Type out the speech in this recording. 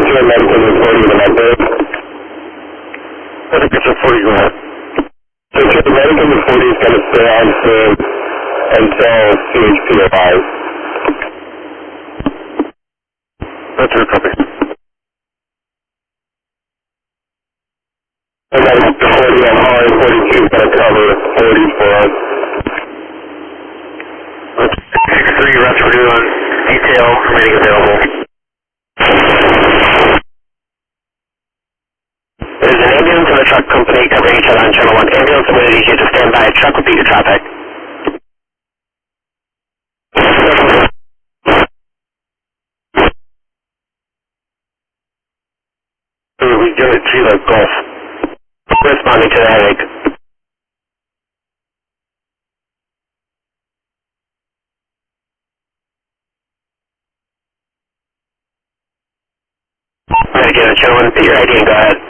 42 American reporting the number. I think it's a 40, go ahead. So American 40 is going to stay on scene until CHP arrives. That's your copy. And then the 40 on R, 42 is going to cover 40 for us. That's 6-3, routes for due on detail, remaining available. There's an ambulance and a truck company covering each other on channel 1. Ambulance will need you to stand by. Truck will beat your traffic. We get it, Gila Golf. Responding to the headache. Medicated channel 1, beat your ID and go ahead.